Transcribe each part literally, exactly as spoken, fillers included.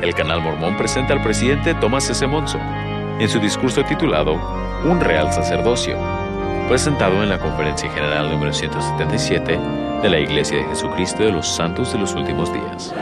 el Canal Mormón presenta al presidente Thomas S. Monson en su discurso titulado Un Real Sacerdocio, presentado en la Conferencia General número ciento setenta y siete de la Iglesia de Jesucristo de los Santos de los Últimos Días.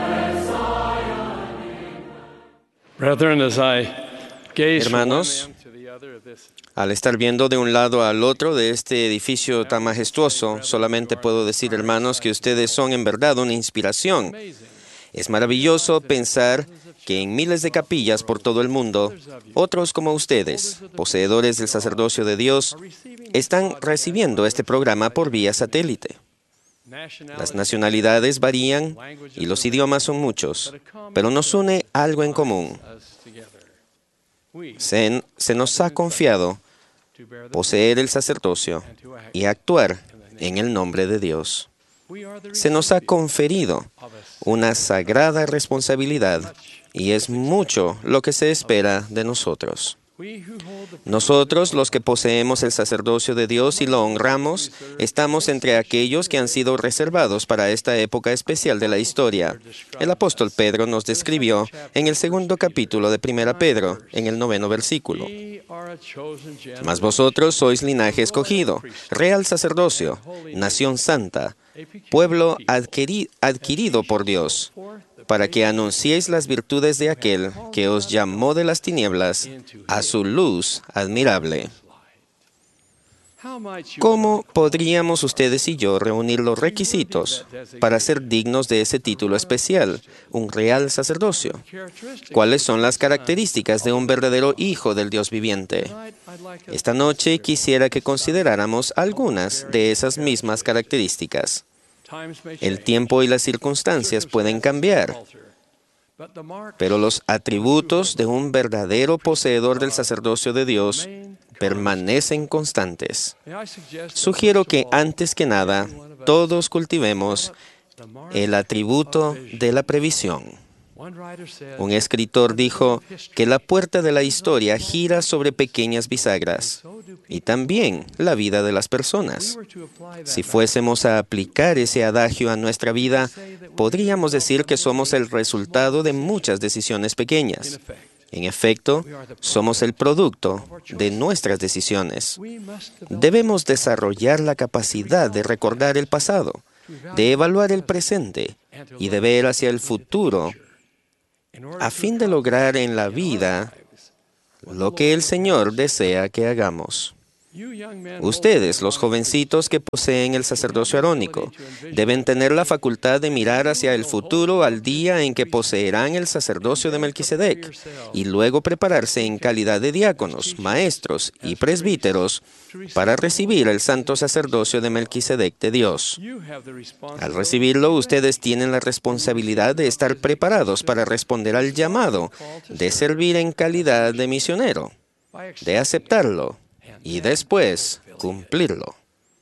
Hermanos, al estar viendo de un lado al otro de este edificio tan majestuoso, solamente puedo decir, hermanos, que ustedes son en verdad una inspiración. Es maravilloso pensar que en miles de capillas por todo el mundo, otros como ustedes, poseedores del sacerdocio de Dios, están recibiendo este programa por vía satélite. Las nacionalidades varían y los idiomas son muchos, pero nos une algo en común. Se, se nos ha confiado poseer el sacerdocio y actuar en el nombre de Dios. Se nos ha conferido una sagrada responsabilidad y es mucho lo que se espera de nosotros. Nosotros, los que poseemos el sacerdocio de Dios y lo honramos, estamos entre aquellos que han sido reservados para esta época especial de la historia. El apóstol Pedro nos describió en el segundo capítulo de Primera Pedro, en el noveno versículo. Mas vosotros sois linaje escogido, real sacerdocio, nación santa, pueblo adquiri- adquirido por Dios, para que anunciéis las virtudes de aquel que os llamó de las tinieblas a su luz admirable. ¿Cómo podríamos ustedes y yo reunir los requisitos para ser dignos de ese título especial, un real sacerdocio? ¿Cuáles son las características de un verdadero hijo del Dios viviente? Esta noche quisiera que consideráramos algunas de esas mismas características. El tiempo y las circunstancias pueden cambiar, pero los atributos de un verdadero poseedor del sacerdocio de Dios permanecen constantes. Sugiero que antes que nada, todos cultivemos el atributo de la previsión. Un escritor dijo que la puerta de la historia gira sobre pequeñas bisagras, y también la vida de las personas. Si fuésemos a aplicar ese adagio a nuestra vida, podríamos decir que somos el resultado de muchas decisiones pequeñas. En efecto, somos el producto de nuestras decisiones. Debemos desarrollar la capacidad de recordar el pasado, de evaluar el presente y de ver hacia el futuro, a fin de lograr en la vida lo que el Señor desea que hagamos. Ustedes, los jovencitos que poseen el sacerdocio arónico, deben tener la facultad de mirar hacia el futuro al día en que poseerán el sacerdocio de Melquisedec y luego prepararse en calidad de diáconos, maestros y presbíteros para recibir el santo sacerdocio de Melquisedec de Dios. Al recibirlo, ustedes tienen la responsabilidad de estar preparados para responder al llamado de servir en calidad de misionero, de aceptarlo y después cumplirlo.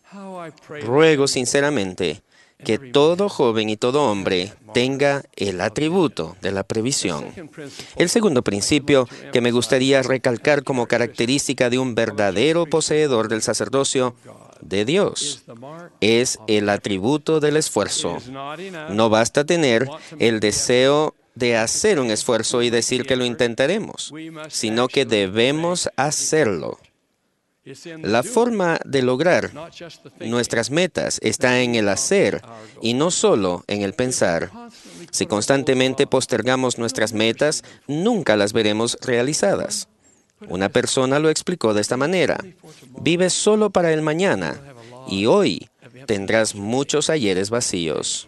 Ruego sinceramente que todo joven y todo hombre tenga el atributo de la previsión. El segundo principio que me gustaría recalcar como característica de un verdadero poseedor del sacerdocio de Dios es el atributo del esfuerzo. No basta tener el deseo de hacer un esfuerzo y decir que lo intentaremos, sino que debemos hacerlo. La forma de lograr nuestras metas está en el hacer y no solo en el pensar. Si constantemente postergamos nuestras metas, nunca las veremos realizadas. Una persona lo explicó de esta manera: vives solo para el mañana y hoy tendrás muchos ayeres vacíos.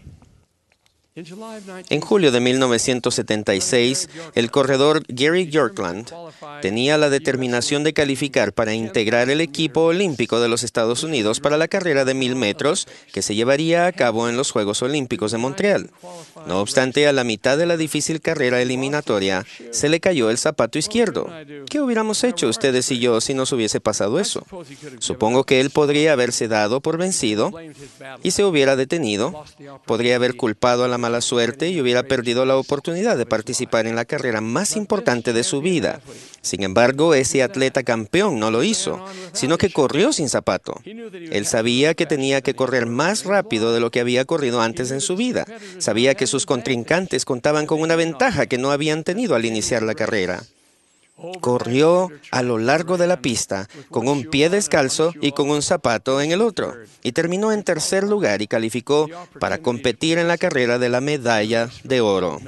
En julio de mil novecientos setenta y seis, el corredor Gary Bjorkland tenía la determinación de calificar para integrar el equipo olímpico de los Estados Unidos para la carrera de mil metros que se llevaría a cabo en los Juegos Olímpicos de Montreal. No obstante, a la mitad de la difícil carrera eliminatoria, se le cayó el zapato izquierdo. ¿Qué hubiéramos hecho ustedes y yo si nos hubiese pasado eso? Supongo que él podría haberse dado por vencido y se hubiera detenido. Podría haber culpado a la mala suerte y hubiera perdido la oportunidad de participar en la carrera más importante de su vida. Sin embargo, ese atleta campeón no lo hizo, sino que corrió sin zapato. Él sabía que tenía que correr más rápido de lo que había corrido antes en su vida. Sabía que sus contrincantes contaban con una ventaja que no habían tenido al iniciar la carrera. Corrió a lo largo de la pista con un pie descalzo y con un zapato en el otro, y terminó en tercer lugar y calificó para competir en la carrera de la medalla de oro.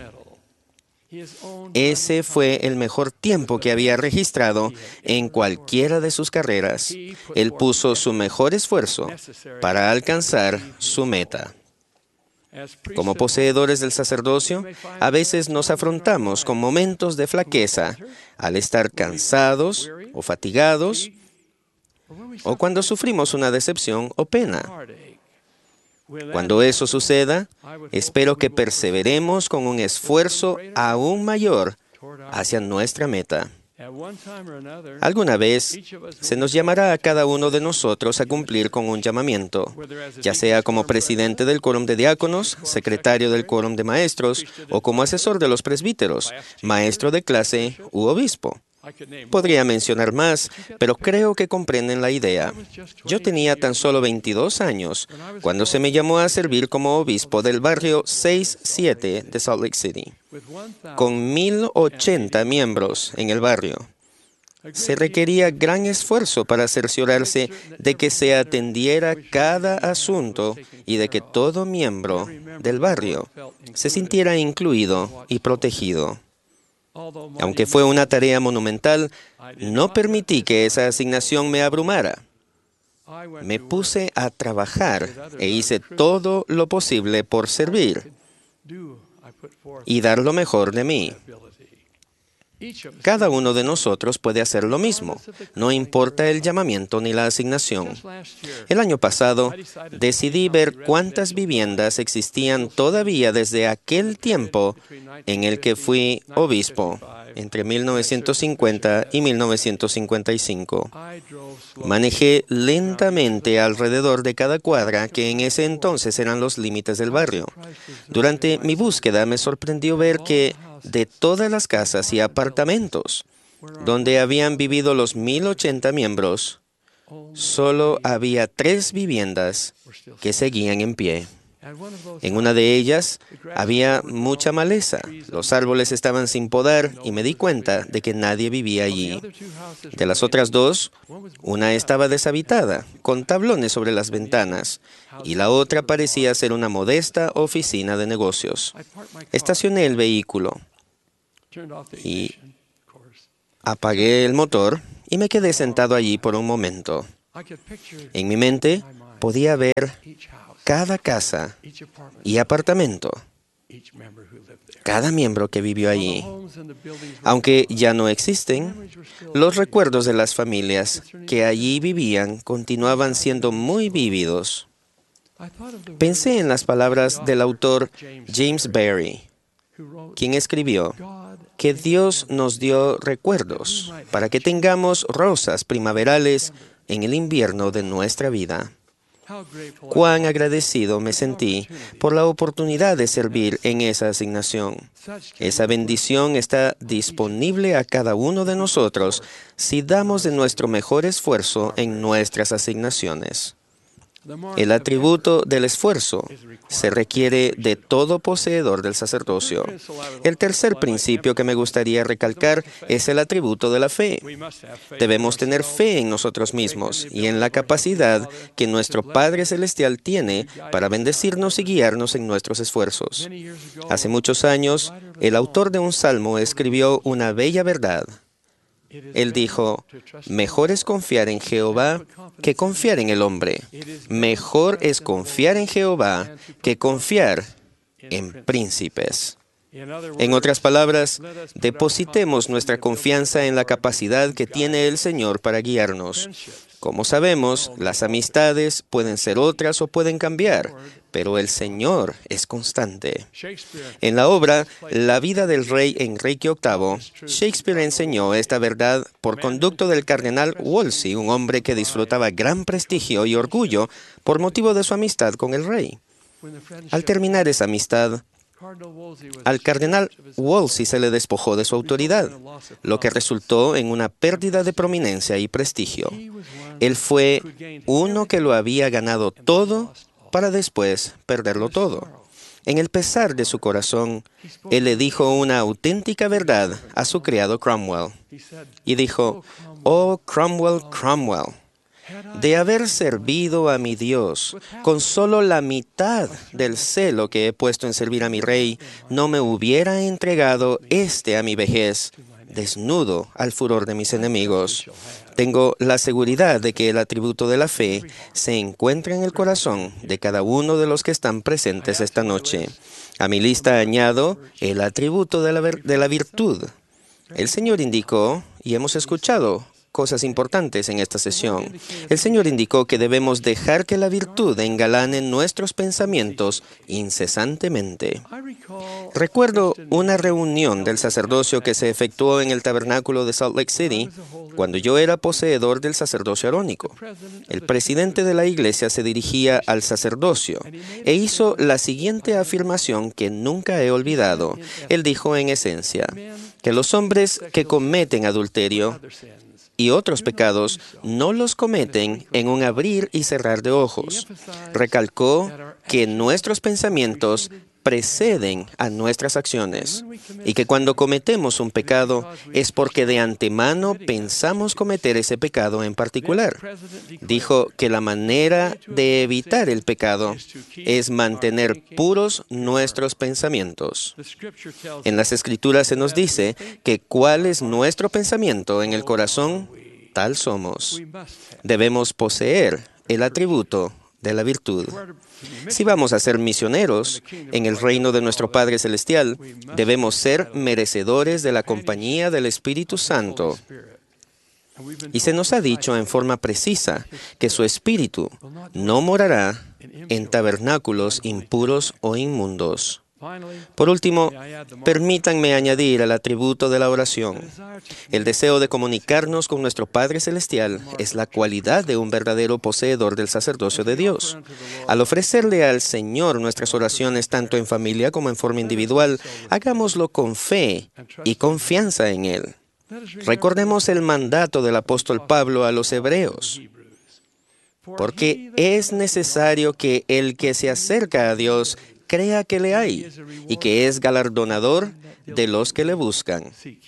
Ese fue el mejor tiempo que había registrado en cualquiera de sus carreras. Él puso su mejor esfuerzo para alcanzar su meta. Como poseedores del sacerdocio, a veces nos afrontamos con momentos de flaqueza al estar cansados o fatigados o cuando sufrimos una decepción o pena. Cuando eso suceda, espero que perseveremos con un esfuerzo aún mayor hacia nuestra meta. Alguna vez se nos llamará a cada uno de nosotros a cumplir con un llamamiento, ya sea como presidente del quórum de diáconos, secretario del quórum de maestros o como asesor de los presbíteros, maestro de clase u obispo. Podría mencionar más, pero creo que comprenden la idea. Yo tenía tan solo veintidós años cuando se me llamó a servir como obispo del barrio seis siete de Salt Lake City, con mil ochenta miembros en el barrio. Se requería gran esfuerzo para cerciorarse de que se atendiera cada asunto y de que todo miembro del barrio se sintiera incluido y protegido. Aunque fue una tarea monumental, no permití que esa asignación me abrumara. Me puse a trabajar e hice todo lo posible por servir y dar lo mejor de mí. Cada uno de nosotros puede hacer lo mismo, no importa el llamamiento ni la asignación. El año pasado, decidí ver cuántas viviendas existían todavía desde aquel tiempo en el que fui obispo, entre mil novecientos cincuenta y mil novecientos cincuenta y cinco. Manejé lentamente alrededor de cada cuadra que en ese entonces eran los límites del barrio. Durante mi búsqueda me sorprendió ver que de todas las casas y apartamentos donde habían vivido los mil ochenta miembros, solo había tres viviendas que seguían en pie. En una de ellas había mucha maleza, los árboles estaban sin podar y me di cuenta de que nadie vivía allí. De las otras dos, una estaba deshabitada, con tablones sobre las ventanas, y la otra parecía ser una modesta oficina de negocios. Estacioné el vehículo y apagué el motor y me quedé sentado allí por un momento. En mi mente podía ver cada casa y apartamento, cada miembro que vivió allí. Aunque ya no existen, los recuerdos de las familias que allí vivían continuaban siendo muy vívidos. Pensé en las palabras del autor James Barrie, quien escribió que Dios nos dio recuerdos para que tengamos rosas primaverales en el invierno de nuestra vida. Cuán agradecido me sentí por la oportunidad de servir en esa asignación. Esa bendición está disponible a cada uno de nosotros si damos de nuestro mejor esfuerzo en nuestras asignaciones. El atributo del esfuerzo se requiere de todo poseedor del sacerdocio. El tercer principio que me gustaría recalcar es el atributo de la fe. Debemos tener fe en nosotros mismos y en la capacidad que nuestro Padre Celestial tiene para bendecirnos y guiarnos en nuestros esfuerzos. Hace muchos años, el autor de un salmo escribió una bella verdad. Él dijo, mejor es confiar en Jehová que confiar en el hombre. Mejor es confiar en Jehová que confiar en príncipes. En otras palabras, depositemos nuestra confianza en la capacidad que tiene el Señor para guiarnos. Como sabemos, las amistades pueden ser otras o pueden cambiar, pero el Señor es constante. En la obra La vida del rey Enrique octavo, Shakespeare enseñó esta verdad por conducto del cardenal Wolsey, un hombre que disfrutaba gran prestigio y orgullo por motivo de su amistad con el rey. Al terminar esa amistad, Al cardenal Wolsey se le despojó de su autoridad, lo que resultó en una pérdida de prominencia y prestigio. Él fue uno que lo había ganado todo para después perderlo todo. En el pesar de su corazón, él le dijo una auténtica verdad a su criado Cromwell. Y dijo, «Oh, Cromwell, Cromwell, de haber servido a mi Dios con solo la mitad del celo que he puesto en servir a mi rey, no me hubiera entregado este a mi vejez, desnudo al furor de mis enemigos. Tengo la seguridad de que el atributo de la fe se encuentra en el corazón de cada uno de los que están presentes esta noche. A mi lista añado el atributo de la, de la virtud. El Señor indicó, y hemos escuchado cosas importantes en esta sesión. El Señor indicó que debemos dejar que la virtud engalane nuestros pensamientos incesantemente. Recuerdo una reunión del sacerdocio que se efectuó en el tabernáculo de Salt Lake City cuando yo era poseedor del sacerdocio arónico. El presidente de la iglesia se dirigía al sacerdocio e hizo la siguiente afirmación que nunca he olvidado. Él dijo en esencia que los hombres que cometen adulterio y otros pecados no los cometen en un abrir y cerrar de ojos. Recalcó que nuestros pensamientos preceden a nuestras acciones y que cuando cometemos un pecado es porque de antemano pensamos cometer ese pecado en particular. Dijo que la manera de evitar el pecado es mantener puros nuestros pensamientos. En las Escrituras se nos dice que cuál es nuestro pensamiento en el corazón, tal somos. Debemos poseer el atributo de la virtud. Si vamos a ser misioneros en el reino de nuestro Padre Celestial, debemos ser merecedores de la compañía del Espíritu Santo. Y se nos ha dicho en forma precisa que su Espíritu no morará en tabernáculos impuros o inmundos. Por último, permítanme añadir el atributo de la oración. El deseo de comunicarnos con nuestro Padre Celestial es la cualidad de un verdadero poseedor del sacerdocio de Dios. Al ofrecerle al Señor nuestras oraciones tanto en familia como en forma individual, hagámoslo con fe y confianza en Él. Recordemos el mandato del apóstol Pablo a los hebreos. Porque es necesario que el que se acerca a Dios crea que le hay y que es galardonador de los que le buscan.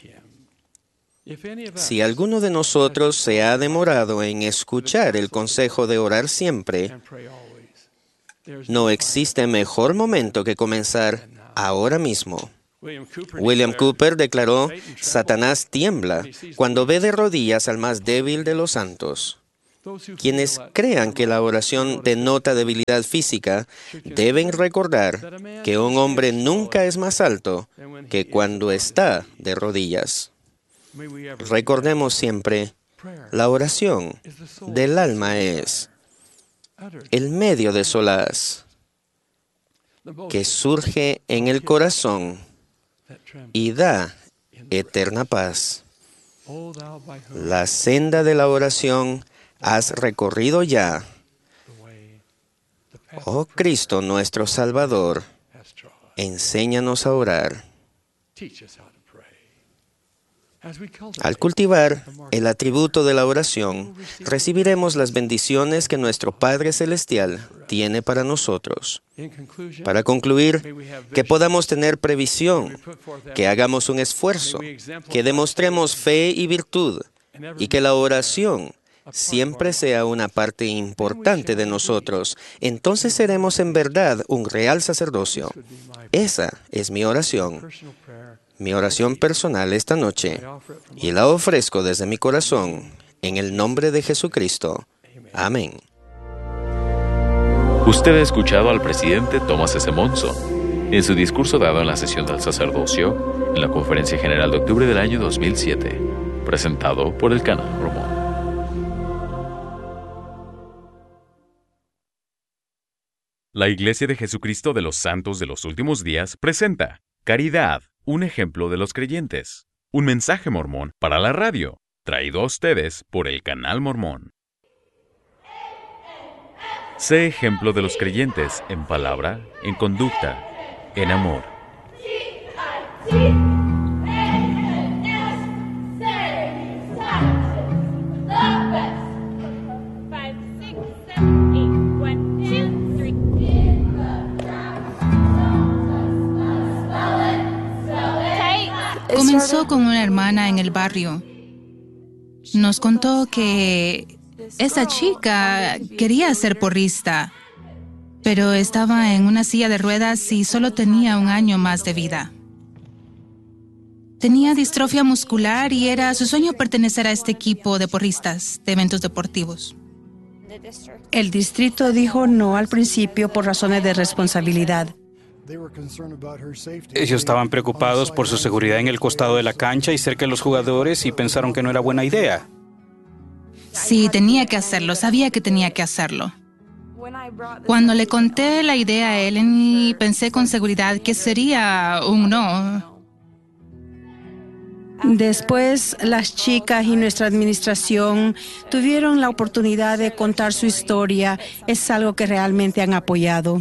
Si alguno de nosotros se ha demorado en escuchar el consejo de orar siempre, no existe mejor momento que comenzar ahora mismo. William Cooper declaró, «Satanás tiembla cuando ve de rodillas al más débil de los santos». Quienes crean que la oración denota debilidad física deben recordar que un hombre nunca es más alto que cuando está de rodillas. Recordemos siempre, la oración del alma es el medio de solaz que surge en el corazón y da eterna paz. La senda de la oración has recorrido ya, oh Cristo nuestro Salvador, enséñanos a orar. Al cultivar el atributo de la oración, recibiremos las bendiciones que nuestro Padre Celestial tiene para nosotros. Para concluir, que podamos tener previsión, que hagamos un esfuerzo, que demostremos fe y virtud, y que la oración siempre sea una parte importante de nosotros, entonces seremos en verdad un real sacerdocio. Esa es mi oración, mi oración personal esta noche, y la ofrezco desde mi corazón, en el nombre de Jesucristo. Amén. Usted ha escuchado al presidente Thomas S. Monson en su discurso dado en la sesión del sacerdocio en la Conferencia General de octubre del año dos mil siete, presentado por el Canal Mormón. La Iglesia de Jesucristo de los Santos de los Últimos Días presenta Caridad, un ejemplo de los creyentes. Un mensaje mormón para la radio, traído a ustedes por el Canal Mormón. Sé ejemplo de los creyentes en palabra, en conducta, en amor, Comenzó con una hermana en el barrio. Nos contó que esa chica quería ser porrista, pero estaba en una silla de ruedas y solo tenía un año más de vida. Tenía distrofia muscular y era su sueño pertenecer a este equipo de porristas de eventos deportivos. El distrito dijo no al principio por razones de responsabilidad. Ellos estaban preocupados por su seguridad en el costado de la cancha y cerca de los jugadores y pensaron que no era buena idea. Sí, tenía que hacerlo, sabía que tenía que hacerlo. Cuando le conté la idea a Ellen, pensé con seguridad que sería un no. Después, las chicas y nuestra administración tuvieron la oportunidad de contar su historia. Es algo que realmente han apoyado.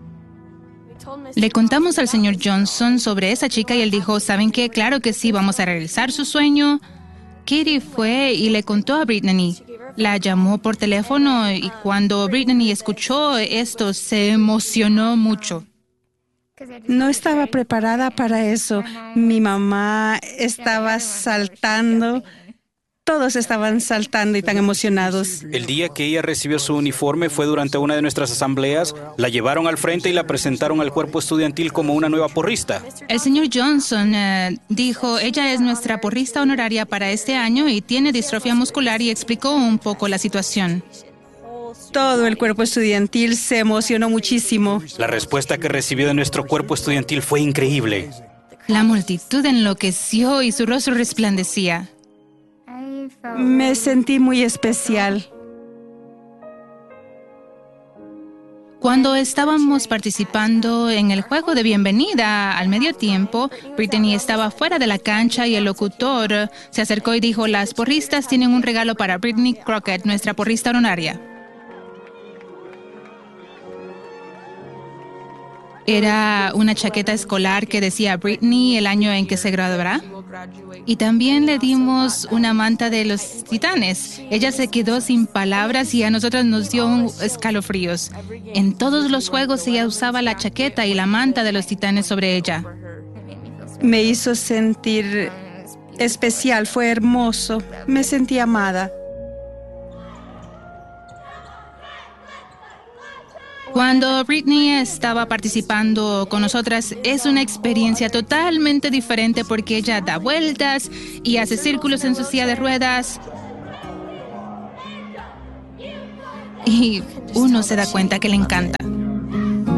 Le contamos al señor Johnson sobre esa chica y él dijo, ¿saben qué? Claro que sí, vamos a realizar su sueño. Katie fue y le contó a Brittany. La llamó por teléfono y cuando Brittany escuchó esto, se emocionó mucho. No estaba preparada para eso. Mi mamá estaba saltando. Todos estaban saltando y tan emocionados. El día que ella recibió su uniforme fue durante una de nuestras asambleas. La llevaron al frente y la presentaron al cuerpo estudiantil como una nueva porrista. El señor Johnson uh, dijo, ella es nuestra porrista honoraria para este año y tiene distrofia muscular y explicó un poco la situación. Todo el cuerpo estudiantil se emocionó muchísimo. La respuesta que recibió de nuestro cuerpo estudiantil fue increíble. La multitud enloqueció y su rostro resplandecía. Me sentí muy especial. Cuando estábamos participando en el juego de bienvenida al medio tiempo, Brittany estaba fuera de la cancha y el locutor se acercó y dijo, las porristas tienen un regalo para Brittany Crockett, nuestra porrista honoraria. Era una chaqueta escolar que decía Brittany el año en que se graduará. Y también le dimos una manta de los Titanes. Ella se quedó sin palabras y a nosotros nos dio un escalofríos. En todos los juegos ella usaba la chaqueta y la manta de los Titanes sobre ella. Me hizo sentir especial, fue hermoso. Me sentí amada. Cuando Brittany estaba participando con nosotras, es una experiencia totalmente diferente porque ella da vueltas y hace círculos en su silla de ruedas. Y uno se da cuenta que le encanta.